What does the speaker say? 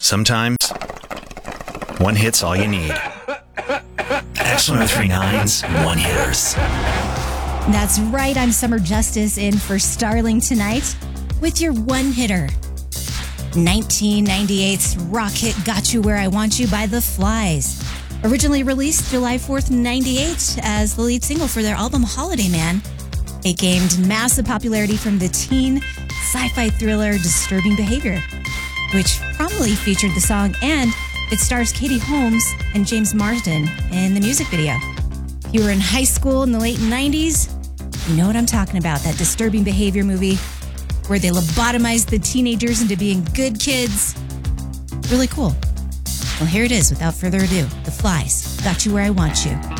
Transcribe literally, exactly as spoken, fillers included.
Sometimes, one hit's all you need. X one oh three nine's One Hitters. That's right. I'm Summer Justice in for Starling tonight with your one hitter. nineteen ninety-eight's rock hit Got You Where I Want You by The Flies. Originally released July fourth, ninety-eight as the lead single for their album Holiday Man, it gained massive popularity from the teen sci-fi thriller Disturbing Behavior, which prominently featured the song, and it stars Katie Holmes and James Marsden in the music video. If you were in high school in the late nineties, you know what I'm talking about, that Disturbing Behavior movie where they lobotomized the teenagers into being good kids. Really cool. Well, here it is, without further ado, The Flies, Got You Where I Want You.